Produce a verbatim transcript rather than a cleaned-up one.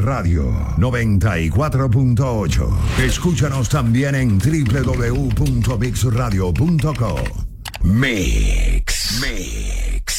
Radio noventa y cuatro punto ocho. Escúchanos también en doble u doble u doble u punto mix radio punto com. Mix. Mix.